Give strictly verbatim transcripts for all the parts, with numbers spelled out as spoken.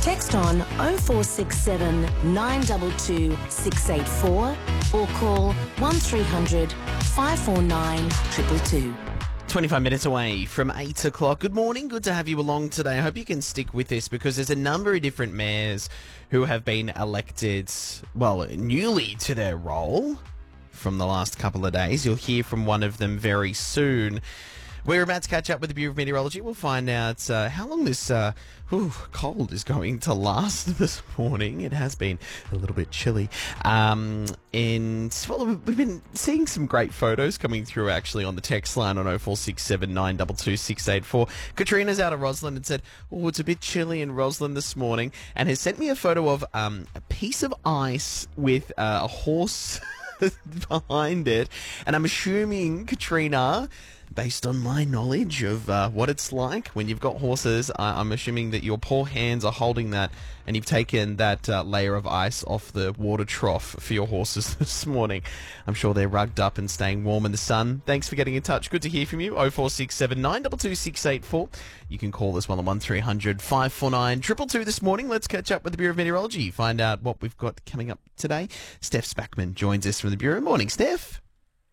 Text on oh four six seven, nine two two, six eight four or call one three hundred, five four nine, two two two. twenty-five minutes away from eight o'clock. Good morning. Good to have you along today. I hope you can stick with this because there's a number of different mayors who have been elected, well, newly to their role from the last couple of days. You'll hear from one of them very soon. We're about to catch up with the Bureau of Meteorology. We'll find out uh, how long this uh, whew, cold is going to last this morning. It has been a little bit chilly. Um, and, well, we've been seeing some great photos coming through, actually, on the text line on oh four six seven, nine two two, six eight four. Katrina's out of Roslyn and said, oh, it's a bit chilly in Roslyn this morning, and has sent me a photo of um, a piece of ice with uh, a horse behind it. And I'm assuming, Katrina, based on my knowledge of uh, what it's like when you've got horses, I- I'm assuming that your poor hands are holding that and you've taken that uh, layer of ice off the water trough for your horses this morning. I'm sure they're rugged up and staying warm in the sun. Thanks for getting in touch. Good to hear from you. oh four six seven, nine two two, six eight four. You can call us on one three hundred, five four nine, two two two this morning. Let's catch up with the Bureau of Meteorology, find out what we've got coming up today. Steph Spackman joins us from the Bureau. Morning, Steph.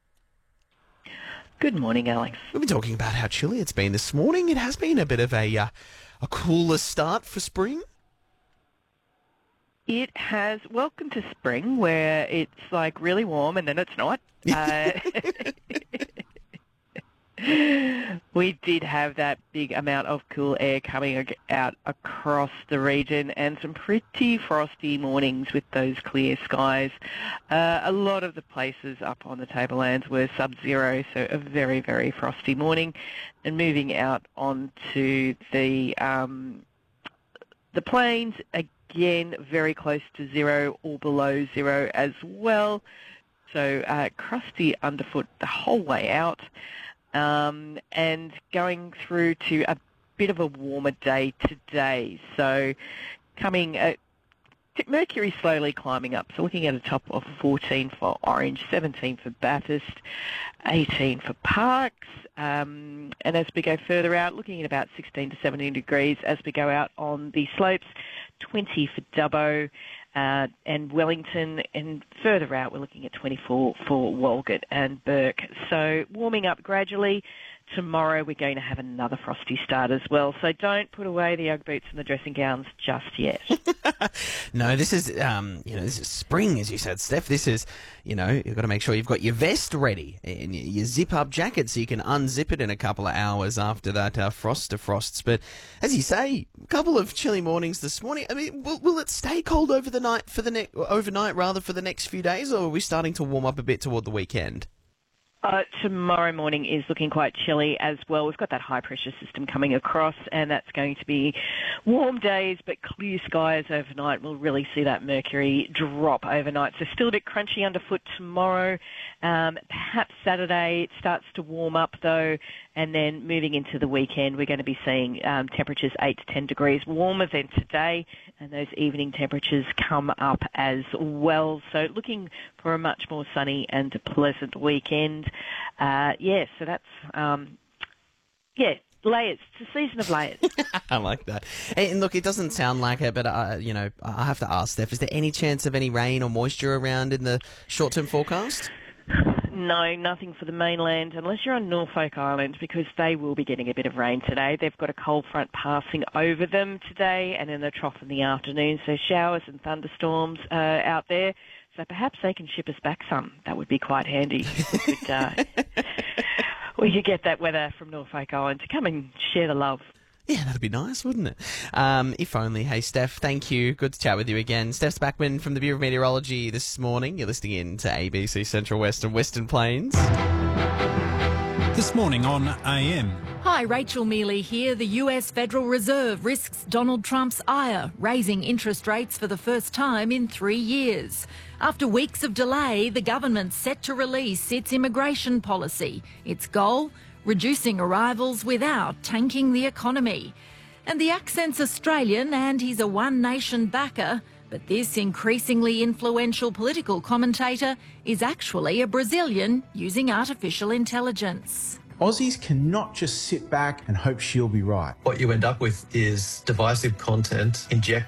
Good morning, Alex. We've been talking about how chilly it's been this morning. It has been a bit of a uh, a cooler start for spring. It has. Welcome to spring, where it's like really warm and then it's not. uh, we did have that big amount of cool air coming out across the region and some pretty frosty mornings with those clear skies. Uh, a lot of the places up on the tablelands were sub-zero, so a very, very frosty morning. And moving out onto the um, the plains, again, very close to zero or below zero as well. So uh, crusty underfoot the whole way out. Um, and going through to a bit of a warmer day today. So coming, uh, Mercury slowly climbing up. So looking at a top of fourteen for Orange, seventeen for Bathurst, eighteen for Parkes. Um, and as we go further out, looking at about sixteen to seventeen degrees as we go out on the slopes, twenty for Dubbo. Uh, and Wellington, and further out we're looking at twenty-four for Walgett and Burke. So warming up gradually. Tomorrow we're going to have another frosty start as well. So don't put away the Ugg boots and the dressing gowns just yet. No, this is, um, you know, this is spring, as you said, Steph. This is, you know, you've got to make sure you've got your vest ready and your zip-up jacket so you can unzip it in a couple of hours after that uh, frost defrosts. But as you say, a couple of chilly mornings this morning. I mean, will, will it stay cold over the night for the ne- overnight rather for the next few days, or are we starting to warm up a bit toward the weekend? Uh, tomorrow morning is looking quite chilly as well. We've got that high-pressure system coming across, and that's going to be warm days but clear skies overnight. We'll really see that mercury drop overnight. So still a bit crunchy underfoot tomorrow. Um, perhaps Saturday it starts to warm up, though, and then moving into the weekend, we're going to be seeing um, temperatures eight to ten degrees warmer than today, and those evening temperatures come up as well. So looking for a much more sunny and pleasant weekend. Uh, yeah, so that's, um, yeah, layers. It's a season of layers. I like that. And look, it doesn't sound like it, but, uh, you know, I have to ask, Steph, is there any chance of any rain or moisture around in the short-term forecast? No, nothing for the mainland, unless you're on Norfolk Island, because they will be getting a bit of rain today. They've got a cold front passing over them today and in the trough in the afternoon, so showers and thunderstorms uh, out there. So perhaps they can ship us back some. That would be quite handy. We could, uh, we could get that weather from Norfolk Island to come and share the love. Yeah, that'd be nice, wouldn't it? Um, if only. Hey, Steph, thank you. Good to chat with you again. Steph Spackman from the Bureau of Meteorology this morning. You're listening in to A B C Central West and Western Plains. This morning on A M. Hi, Rachel Mealy here. The U S Federal Reserve risks Donald Trump's ire, raising interest rates for the first time in three years. After weeks of delay, the government's set to release its immigration policy. Its goal? Reducing arrivals without tanking the economy. And the accent's Australian and he's a One Nation backer, but this increasingly influential political commentator is actually a Brazilian using artificial intelligence. Aussies cannot just sit back and hope she'll be right. What you end up with is divisive content injected